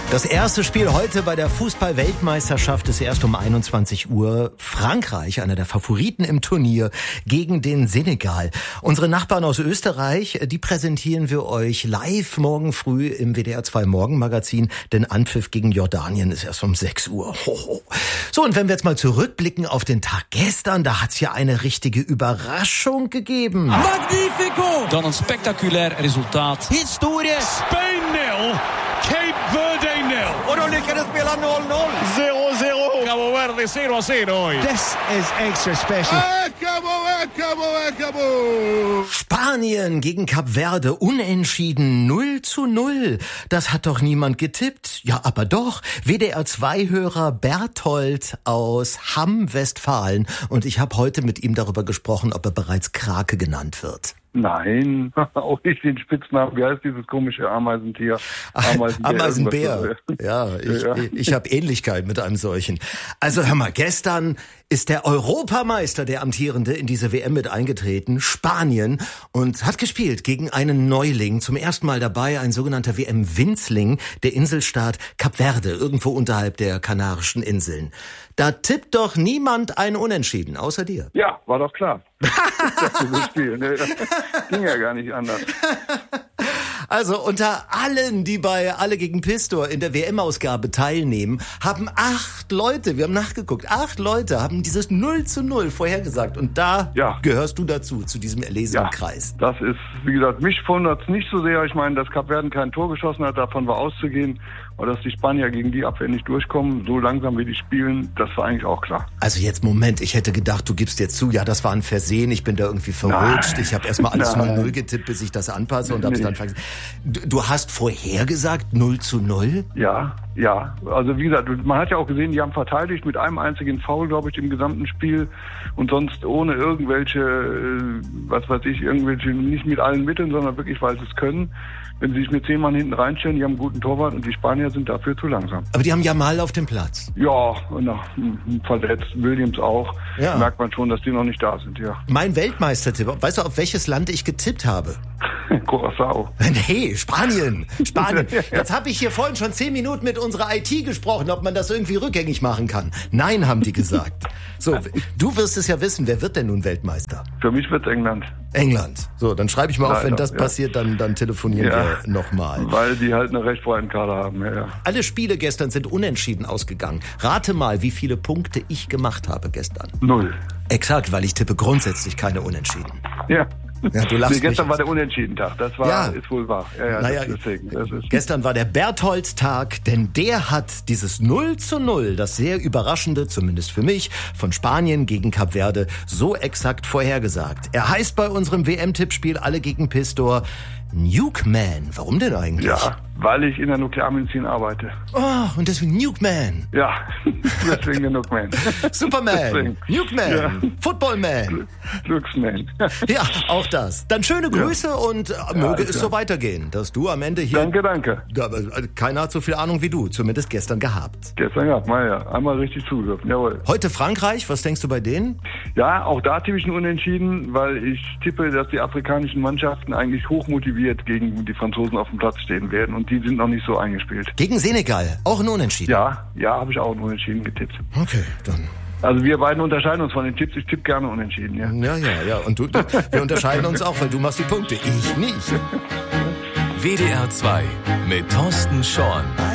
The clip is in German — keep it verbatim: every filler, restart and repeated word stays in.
Das erste Spiel heute bei der Fußball-Weltmeisterschaft ist erst um einundzwanzig Uhr. Frankreich, einer der Favoriten im Turnier, gegen den Senegal. Unsere Nachbarn aus Österreich, die präsentieren wir euch live morgen früh im W D R zwei Morgenmagazin. Denn Anpfiff gegen Jordanien ist erst um sechs Uhr. Hoho. So, und wenn wir jetzt mal zurückblicken auf den Tag gestern, da hat's ja eine richtige Überraschung gegeben. Magnifico! Dan een spectaculair resultaat. Historie! Spain nil, Cape Verde nil. Och de lyckades spela noll noll. zero zero. Cabo Verde zero a zero. This is extra special. Acabou, acabou, acabou. Spanien gegen Kap Verde, unentschieden null zu null. Das hat doch niemand getippt. Ja, aber doch. W D R zwei Hörer Berthold aus Hamm, Westfalen. Und ich habe heute mit ihm darüber gesprochen, ob er bereits Krake genannt wird. Nein, auch nicht den Spitznamen. Wie heißt dieses komische Ameisentier? Ameisenbär. Ameisenbär. Ja, ich, ja. ich, ich habe Ähnlichkeit mit einem solchen. Also hör mal, gestern ist der Europameister, der Amtierende, in diese W M mit eingetreten, Spanien, und hat gespielt gegen einen Neuling. Zum ersten Mal dabei ein sogenannter W M-Winzling, der Inselstaat Kap Verde, irgendwo unterhalb der Kanarischen Inseln. Da tippt doch niemand ein Unentschieden, außer dir. Ja, war doch klar. Das Spiel, ne? Das ging ja gar nicht anders. Also unter allen, die bei Alle gegen Pistor in der W M-Ausgabe teilnehmen, haben acht Leute, wir haben nachgeguckt, acht Leute haben dieses null zu null vorhergesagt. Und da ja. gehörst du dazu, zu diesem erlesenen ja, Kreis. Das ist, wie gesagt, mich wundert es nicht so sehr. Ich meine, dass Kap Verden kein Tor geschossen hat, davon war auszugehen. Aber dass die Spanier gegen die Abwehr nicht durchkommen, so langsam wie die spielen, das war eigentlich auch klar. Also jetzt, Moment, ich hätte gedacht, du gibst jetzt zu, ja, das war ein Versehen, ich bin da irgendwie verrutscht. Nein. Ich habe erstmal alles null null getippt, bis ich das anpasse und hab's nee. dann vergessen. Du, du hast vorhergesagt null zu null? Ja, ja. Also wie gesagt, man hat ja auch gesehen, die haben verteidigt mit einem einzigen Foul, glaube ich, im gesamten Spiel und sonst ohne irgendwelche, was weiß ich, irgendwelche, nicht mit allen Mitteln, sondern wirklich, weil sie es können. Wenn sie sich mit zehn Mann hinten reinstellen, die haben einen guten Torwart und die Spanier sind dafür zu langsam. Aber die haben Jamal auf dem Platz. Ja, na, verletzt, Williams auch. Ja. Da merkt man schon, dass die noch nicht da sind, ja. Mein Weltmeistertipp, weißt du, auf welches Land ich getippt habe? Curaçao. Nee, Spanien. Spanien. Jetzt habe ich hier vorhin schon zehn Minuten mit unserer I T gesprochen, ob man das irgendwie rückgängig machen kann. Nein, haben die gesagt. So, du wirst es ja wissen, wer wird denn nun Weltmeister? Für mich wird's England. England. So, dann schreibe ich mal Leider, auf, wenn das ja. passiert, dann, dann telefonieren ja, wir nochmal. Weil die halt eine recht breiten Kader haben, ja, ja. Alle Spiele gestern sind unentschieden ausgegangen. Rate mal, wie viele Punkte ich gemacht habe gestern. Null. Exakt, weil ich tippe grundsätzlich keine Unentschieden. Ja. Ja, du lachst nee, gestern mich. war der Unentschieden-Tag, das war, ja. ist wohl wahr. Ja, ja, naja, das deswegen, das ist gestern war der Berthold-Tag, denn der hat dieses null zu null, das sehr überraschende, zumindest für mich, von Spanien gegen Kap Verde, so exakt vorhergesagt. Er heißt bei unserem W M-Tippspiel Alle gegen Pistor Nuke Man. Warum denn eigentlich? Ja, weil ich in der Nuklearmedizin arbeite. Oh, und deswegen Nuke Man. Ja, deswegen der Nuke Man. Superman, Nuke Man, ja. Football Man. Glücksman. Ja, auch das. Dann schöne Grüße ja. und möge ja, es so weitergehen, dass du am Ende hier... Danke, danke. Da, keiner hat so viel Ahnung wie du, zumindest gestern gehabt. Gestern gehabt, mal ja. Einmal richtig zugehört, jawohl. Heute Frankreich, was denkst du bei denen? Ja, auch da tippe ich einen Unentschieden, weil ich tippe, dass die afrikanischen Mannschaften eigentlich hochmotiviert gegen die Franzosen auf dem Platz stehen werden und die sind noch nicht so eingespielt. Gegen Senegal, auch ein Unentschieden? Ja, ja, habe ich auch einen Unentschieden getippt. Okay, dann... Also wir beiden unterscheiden uns von den Tipps. Ich tippe gerne unentschieden, ja. Ja, ja, ja. Und du, du, wir unterscheiden uns auch, weil du machst die Punkte. Ich nicht. W D R zwei mit Thorsten Schorn.